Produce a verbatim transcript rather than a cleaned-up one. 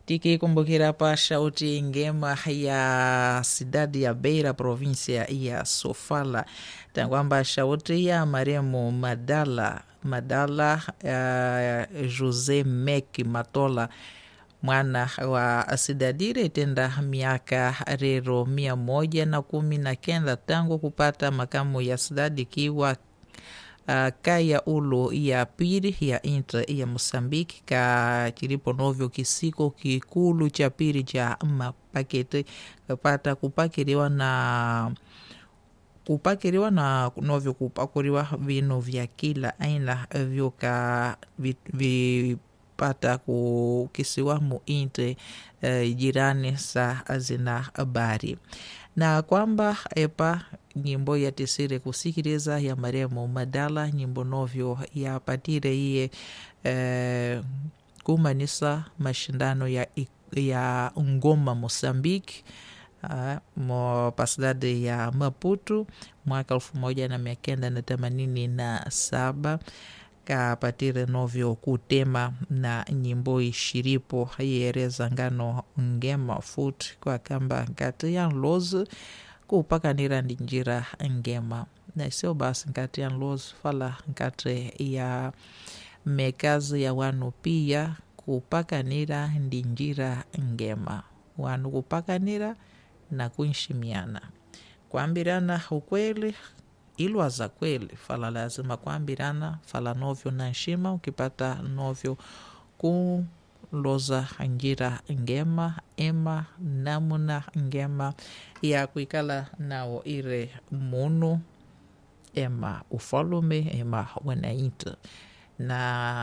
tikikumbukira pa shauti ngema ya cidade ya Beira, província ya Sofala, tangwamba shauti ya maremo Madala Madala uh, José Mek Matola, mwana wa cidadire tenda miaka rero mia moja na kumi na kenda tangu kupata makamu ya cidade kiwa Uh, kaya ulo ya pili ya intra ya Moçambique ka chilipo novyo kisiko kikulu cha pili cha mapakete kapata kupakiriwa na kupakiriwa na novyo kupakuriwa vino vya kila aina vyoka vipata kukisiwa mu inte uh, jirani sa zina habari na kwamba epa nyimbo ya tisire kusikiliza ya maremo Madala nyimbo novyo ya patire iye eh, kumanisa mashindano ya, ya ngoma Moçambique uh, mo pasidade ya Maputo mwaka elfu moja na mia kenda na themanini na saba kapatire novyo kutema na nyimbo ishiripo yereza ngano ngema fut kwa kamba nkati ya nlozi kupakanira ndi njira ngema na sio basi nkati ya nlozi fala nkati ya mekazi ya wanu pia kupakanira ndi njira ngema wanu kupakanira na kuinshimiana kuambirana ukweli ilwa za kweli fala lazima kuambirana fala novyo na nshima ukipata novyo kuloza njira ngema ema namuna ngema ya kuikala nao ire munu ema ufalume ema wanaita na